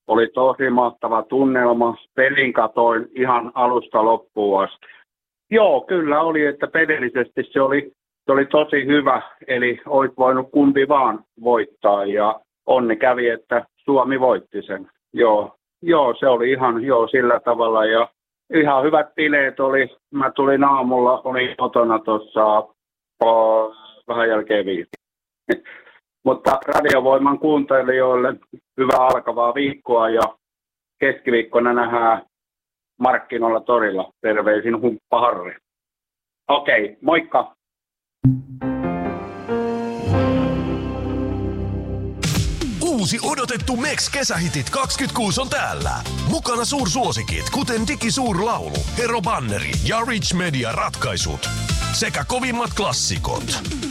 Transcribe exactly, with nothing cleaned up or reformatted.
oli tosi mahtava tunnelma. Pelin katoin ihan alusta loppuun asti. Joo, kyllä oli, että pelillisesti se oli, se oli tosi hyvä. Eli olit voinut kumpi vaan voittaa ja onni kävi, että Suomi voitti sen. Joo, joo se oli ihan joo, sillä tavalla ja ihan hyvät bileet oli. Mä tulin aamulla, olin kotona tuossa oh, vähän jälkeen viisi. Mutta Radiovoiman kuuntelijoille hyvää alkavaa viikkoa ja keskiviikkona nähdään markkinoilla torilla. Terveisin Humppa Harri. Okei, okay, moikka! Uusi odotettu Mex kesähitit kaksikymmentäkuusi on täällä. Mukana suursuosikit, kuten Digi Suurlaulu, Hero Banneri ja Rich Media ratkaisut. Sekä kovimmat klassikot.